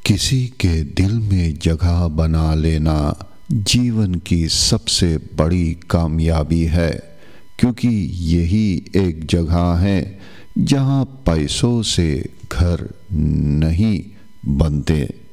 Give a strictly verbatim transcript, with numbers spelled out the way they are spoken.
किसी के दिल में जगह बना लेना जीवन की सबसे बड़ी कामयाबी है, क्योंकि यही एक जगह है जहां पैसों से घर नहीं बनते।